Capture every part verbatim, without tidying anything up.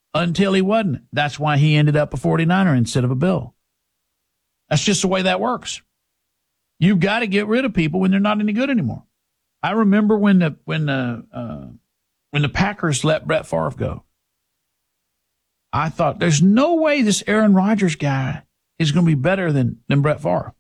until he wasn't. That's why he ended up a forty-niner instead of a Bill. That's just the way that works. You've got to get rid of people when they're not any good anymore. I remember when the when the uh, when the Packers let Brett Favre go. I thought, there's no way this Aaron Rodgers guy is going to be better than than Brett Favre.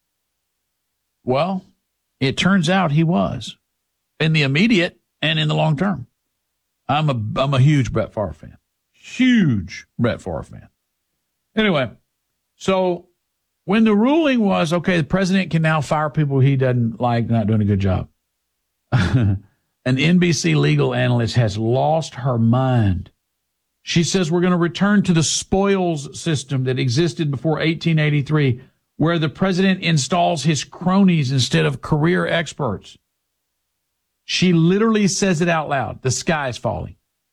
Well, it turns out he was, in the immediate and in the long term. I'm a I'm a huge Brett Favre fan, huge Brett Favre fan. Anyway, so when the ruling was, okay, the president can now fire people he doesn't like, not doing a good job, an N B C legal analyst has lost her mind. She says we're going to return to the spoils system that existed before eighteen eighty-three, where the president installs his cronies instead of career experts. She literally says it out loud. The sky is falling.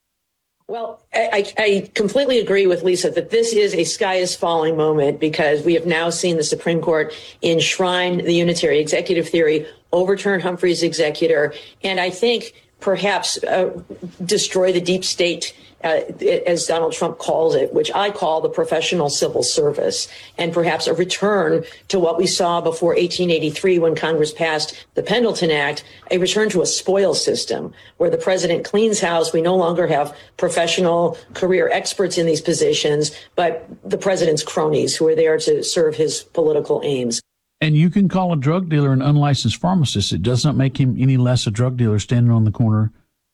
Well, I, I completely agree with Lisa that this is a sky is falling moment, because we have now seen the Supreme Court enshrine the unitary executive theory, overturn Humphrey's executor, and I think perhaps uh, destroy the deep state, uh, as Donald Trump calls it, which I call the professional civil service, and perhaps a return to what we saw before eighteen eighty-three when Congress passed the Pendleton Act, a return to a spoil system where the president cleans house. We no longer have professional career experts in these positions, but the president's cronies who are there to serve his political aims. And you can call a drug dealer an unlicensed pharmacist. It does not make him any less a drug dealer standing on the corner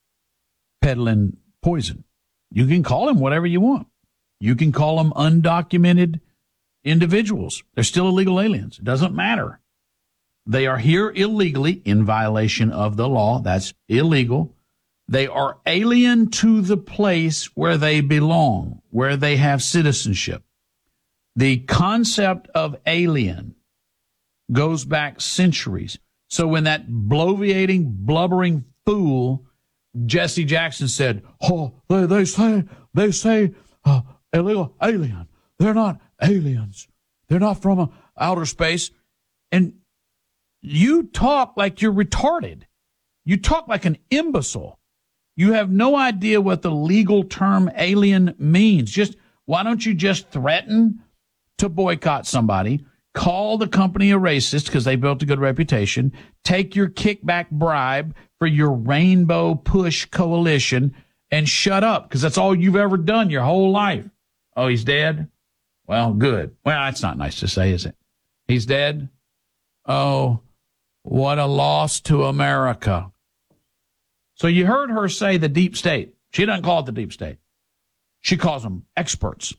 peddling poison. You can call him whatever you want. You can call them undocumented individuals. They're still illegal aliens. It doesn't matter. They are here illegally in violation of the law. That's illegal. They are alien to the place where they belong, where they have citizenship. The concept of alien goes back centuries. So when that bloviating, blubbering fool Jesse Jackson said, "Oh, they, they say they say uh, illegal alien. They're not aliens. They're not from uh, outer space," and you talk like you're retarded. You talk like an imbecile. You have no idea what the legal term alien means. Just why don't you just threaten to boycott somebody? Call the company a racist because they built a good reputation. Take your kickback bribe for your rainbow push coalition and shut up, because that's all you've ever done your whole life. Oh, he's dead? Well, good. Well, that's not nice to say, is it? He's dead? Oh, what a loss to America. So you heard her say the deep state. She doesn't call it the deep state. She calls them experts.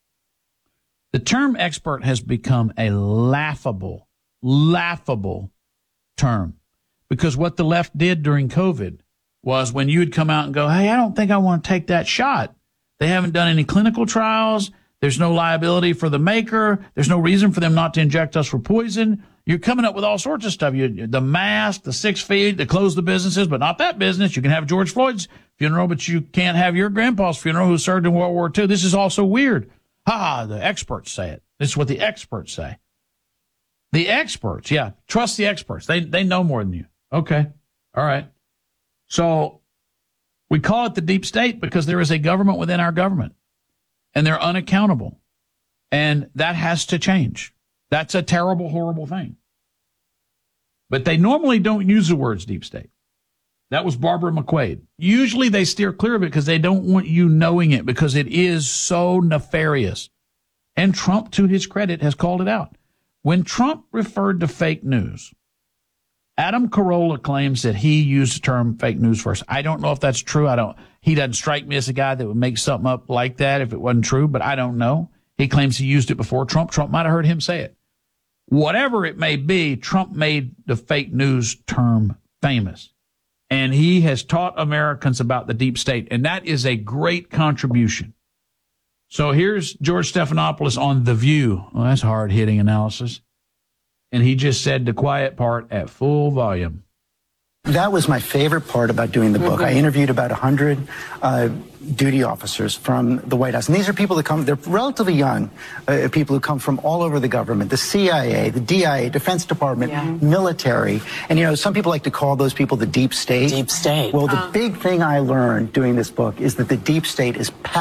The term expert has become a laughable, laughable term, because what the left did during COVID was when you would come out and go, "Hey, I don't think I want to take that shot. They haven't done any clinical trials. There's no liability for the maker. There's no reason for them not to inject us for poison." You're coming up with all sorts of stuff. You, the mask, the six feet, to close the businesses, but not that business. You can have George Floyd's funeral, but you can't have your grandpa's funeral who served in World War Two. This is all so weird. Ha, the experts say it. This is what the experts say. The experts, yeah, trust the experts. They they know more than you. Okay, all right. So we call it the deep state because there is a government within our government, and they're unaccountable, and that has to change. That's a terrible, horrible thing. But they normally don't use the words deep state. That was Barbara McQuade. Usually they steer clear of it because they don't want you knowing it, because it is so nefarious. And Trump, to his credit, has called it out. When Trump referred to fake news, Adam Carolla claims that he used the term fake news first. I don't know if that's true. I don't. He doesn't strike me as a guy that would make something up like that if it wasn't true, but I don't know. He claims he used it before Trump. Trump might have heard him say it. Whatever it may be, Trump made the fake news term famous. And he has taught Americans about the deep state, and that is a great contribution. So here's George Stephanopoulos on The View. Well, that's hard-hitting analysis. And he just said the quiet part at full volume. That was my favorite part about doing the book. Mm-hmm. I interviewed about one hundred uh, duty officers from the White House. And these are people that come, they're relatively young, uh, people who come from all over the government, the C I A, the D I A, Defense Department, yeah. military. And, you know, some people like to call those people the deep state. Deep state. Well, the uh. big thing I learned doing this book is that the deep state is